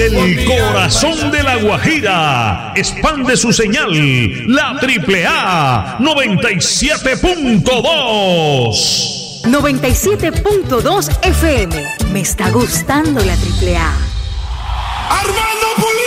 del corazón de La Guajira. Expande su señal, la AAA 97.2. 97.2 FM. Me está gustando la AAA. Armando Pulido.